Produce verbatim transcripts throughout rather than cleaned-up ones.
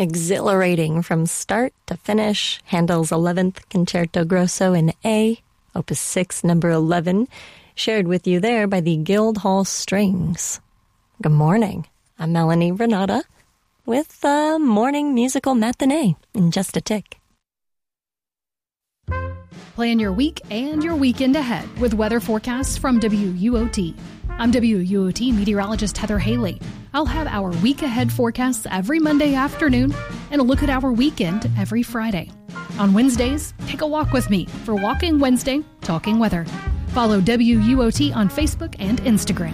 Exhilarating from start to finish, Handel's eleventh Concerto Grosso in A, Opus six, number eleven, shared with you there by the Guildhall Strings. Good morning. I'm Melanie Renata with a morning musical matinee in just a tick. Plan your week and your weekend ahead with weather forecasts from W U O T. I'm W U O T meteorologist Heather Haley. I'll have our week ahead forecasts every Monday afternoon and a look at our weekend every Friday. On Wednesdays, take a walk with me for Walking Wednesday, Talking Weather. Follow W U O T on Facebook and Instagram.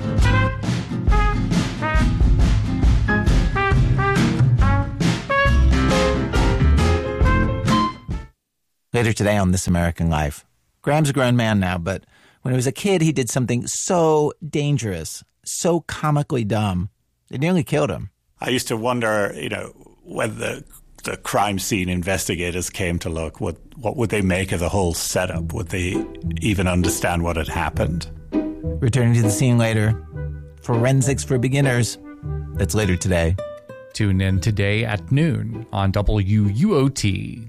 Later today on This American Life, Graham's a grown man now, but when he was a kid, he did something so dangerous, so comically dumb, it nearly killed him. I used to wonder, you know, when the the crime scene investigators came to look, what what would they make of the whole setup? Would they even understand what had happened? Returning to the scene later, Forensics for Beginners. That's later today. Tune in today at noon on W U O T.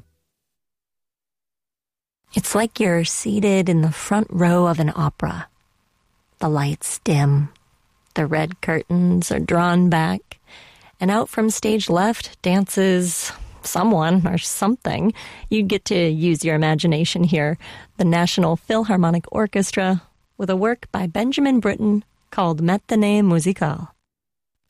It's like you're seated in the front row of an opera. The lights dim, the red curtains are drawn back, and out from stage left dances someone or something. You get to use your imagination here. The National Philharmonic Orchestra with a work by Benjamin Britten called Matinée Musicale.